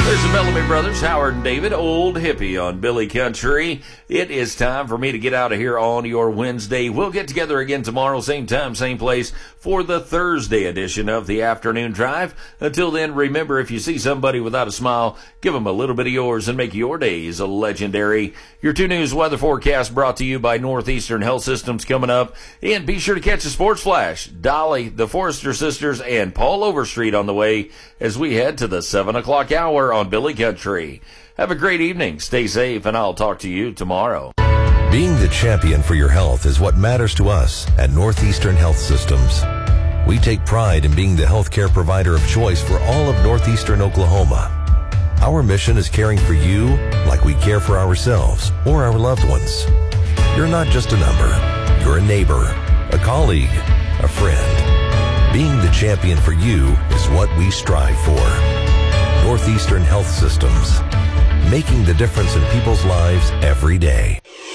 There's the Bellamy Brothers, Howard and David, Old Hippie on Billy Country. It is time for me to get out of here on your Wednesday. We'll get together again tomorrow, same time, same place, for the Thursday edition of the Afternoon Drive. Until then, remember, if you see somebody without a smile, give them a little bit of yours and make your days legendary. Your 2 News weather forecast brought to you by Northeastern Health Systems coming up. And be sure to catch the Sports Flash, Dolly, the Forrester Sisters, and Paul Overstreet on the way as we head to the 7 o'clock hour on Billy Country. Have a great evening, stay safe, and I'll talk to you tomorrow. Being the champion for your health is what matters to us at Northeastern Health Systems. We take pride in being the healthcare provider of choice for all of Northeastern Oklahoma. Our mission is caring for you like we care for ourselves or our loved ones. You're not just a number. You're a neighbor, a colleague, a friend. Being the champion for you is what we strive for. Northeastern Health Systems, making the difference in people's lives every day.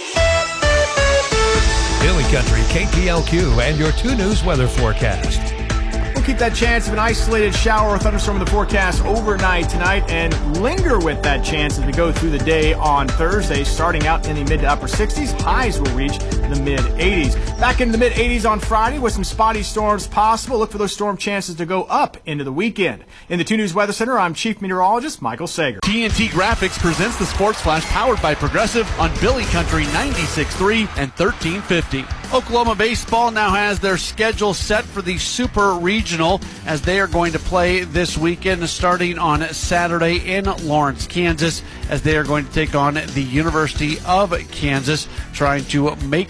Billy Country, KPLQ, and your 2 News weather forecast. We'll keep that chance of an isolated shower or thunderstorm in the forecast overnight tonight and linger with that chance as we go through the day on Thursday, starting out in the mid to upper 60s. Highs will reach the mid 80s. Back into the mid 80s on Friday with some spotty storms possible. Look for those storm chances to go up into the weekend. In the 2 News Weather Center, I'm Chief Meteorologist Michael Sager. TNT Graphics presents the Sports Flash powered by Progressive on Billy Country 96.3 and 1350. Oklahoma baseball now has their schedule set for the Super Regional as they are going to play this weekend starting on Saturday in Lawrence, Kansas, as they are going to take on the University of Kansas, trying to make